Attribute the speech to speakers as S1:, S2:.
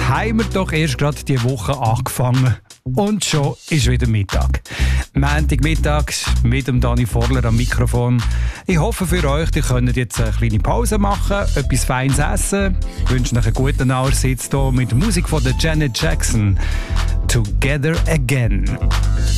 S1: haben wir doch erst gerade die Woche angefangen. Und schon ist wieder Mittag. Montagmittags mit dem Dani Vorler am Mikrofon. Ich hoffe für euch, ihr könnt jetzt eine kleine Pause machen, etwas Feines essen. Ich wünsche euch einen guten Aussitz hier mit Musik von der Janet Jackson. Together Again.